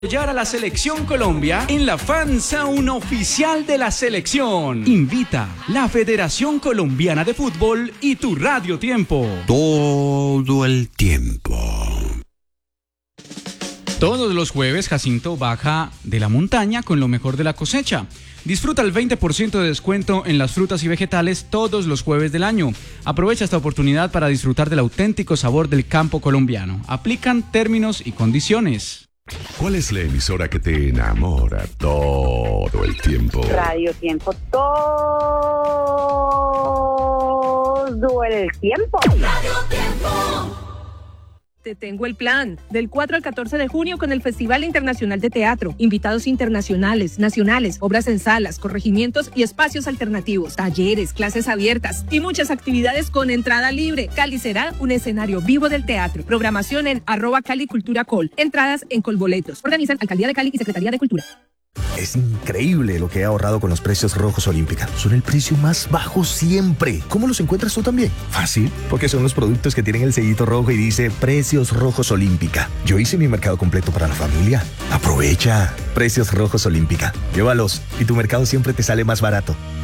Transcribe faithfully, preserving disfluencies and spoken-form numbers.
Apoyar a la Selección Colombia en la Fan Zone oficial de la selección. Invita la Federación Colombiana de Fútbol y tu Radio Tiempo. Todo el tiempo. Todos los jueves Jacinto baja de la montaña con lo mejor de la cosecha. Disfruta el veinte por ciento de descuento en las frutas y vegetales todos los jueves del año. Aprovecha esta oportunidad para disfrutar del auténtico sabor del campo colombiano. Aplican términos y condiciones. ¿Cuál es la emisora que te enamora todo el tiempo? Radio Tiempo, todo el tiempo. Radio Tiempo. Te tengo el plan. Del cuatro al catorce de junio con el Festival Internacional de Teatro. Invitados internacionales, nacionales, obras en salas, corregimientos y espacios alternativos. Talleres, clases abiertas y muchas actividades con entrada libre. Cali será un escenario vivo del teatro. Programación en arroba Cali Cultura Col. Entradas en Colboletos. Organizan Alcaldía de Cali y Secretaría de Cultura. Es increíble lo que he ahorrado con los precios rojos Olímpica. Son el precio más bajo siempre. ¿Cómo los encuentras tú también? Fácil, porque son los productos que tienen el sellito rojo y dice Precios Rojos Olímpica. Yo hice mi mercado completo para la familia. Aprovecha. Precios Rojos Olímpica. Llévalos y tu mercado siempre te sale más barato.